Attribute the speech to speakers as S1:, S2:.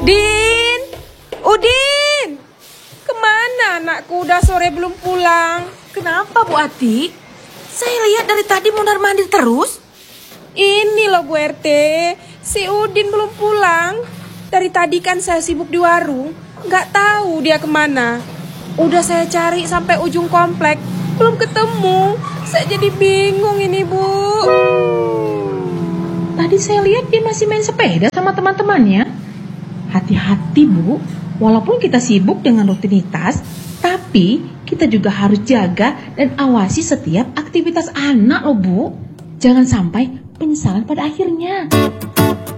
S1: Din! Udin! Kemana anakku? Udah sore belum pulang.
S2: Kenapa Bu Ati? Saya lihat dari tadi mondar-mandir terus.
S1: Ini loh Bu RT, si Udin belum pulang. Dari tadi kan saya sibuk di warung, nggak tahu dia kemana. Udah saya cari sampai ujung komplek, belum ketemu. Saya jadi bingung ini Bu.
S2: Tadi saya lihat dia masih main sepeda sama teman-temannya. Hati-hati Bu, walaupun kita sibuk dengan rutinitas, tapi kita juga harus jaga dan awasi setiap aktivitas anak loh Bu. Jangan sampai penyesalan pada akhirnya.